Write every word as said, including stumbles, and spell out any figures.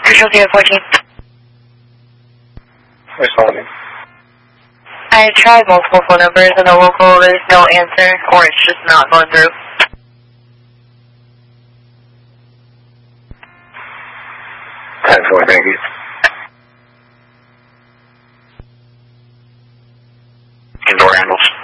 Control zero fourteen. Responding. I tried multiple phone numbers and the local, there's no answer, or it's just not going through. ten four, thank you. Indoor handles.